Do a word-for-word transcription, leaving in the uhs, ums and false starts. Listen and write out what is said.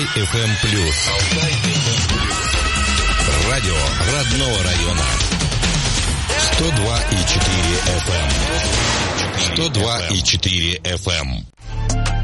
эф эм плюс. Радио родного района. сто два и четыре эф эм. сто два и четыре эф эм.